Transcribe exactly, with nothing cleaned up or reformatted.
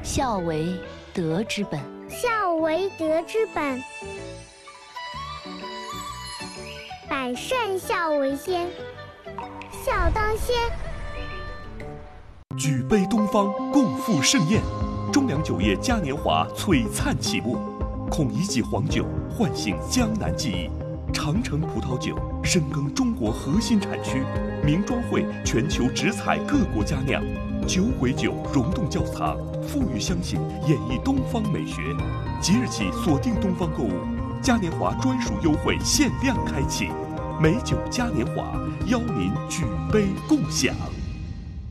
孝为德之本。 孝为德之本。百善孝为先，孝当先。 举杯东方，共赴盛宴。中粮酒业嘉年华璀璨启幕，孔乙己黄酒唤醒江南记忆。长城葡萄酒深耕中国核心产区，名庄会全球直采各国佳酿，酒鬼酒溶洞窖藏，馥郁香型演绎东方美学。即日起锁定东方购物，嘉年华专属优惠限量开启，美酒嘉年华邀您举杯共享。